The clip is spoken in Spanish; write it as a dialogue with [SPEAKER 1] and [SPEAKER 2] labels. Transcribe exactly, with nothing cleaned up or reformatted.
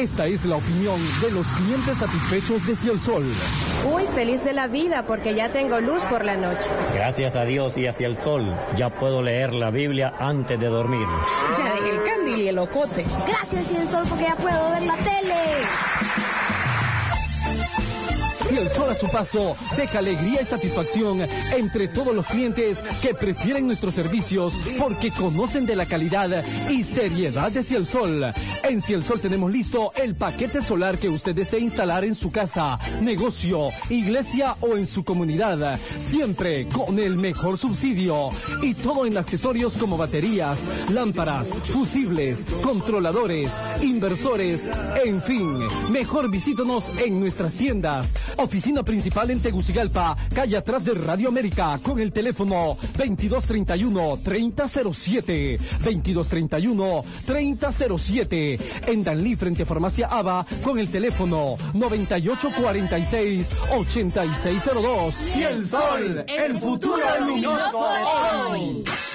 [SPEAKER 1] Esta es la opinión de los clientes satisfechos de Ciel Sol.
[SPEAKER 2] Muy feliz de la vida porque ya tengo luz por la noche.
[SPEAKER 3] Gracias a Dios y hacia el sol, ya puedo leer la Biblia antes de dormir.
[SPEAKER 4] Ya dejé el candil y el ocote.
[SPEAKER 5] Gracias Ciel Sol porque ya puedo ver la tele.
[SPEAKER 1] Ciel Sol a su paso deja alegría y satisfacción entre todos los clientes que prefieren nuestros servicios porque conocen de la calidad y seriedad de Ciel Sol. En Ciel Sol tenemos listo el paquete solar que usted desee instalar en su casa, negocio, iglesia o en su comunidad, siempre con el mejor subsidio y todo en accesorios como baterías, lámparas, fusibles, controladores, inversores, en fin. Mejor visítanos en nuestras tiendas. Oficina principal en Tegucigalpa, calle atrás de Radio América, con el teléfono veintidós treinta y uno, treinta cero siete, veintidós treinta y uno, treinta cero siete. En Danlí, frente a Farmacia Ava, con el teléfono noventa y ocho cuarenta y seis, ochenta y seis cero dos.
[SPEAKER 6] Ciel Sol, el futuro luminoso de hoy.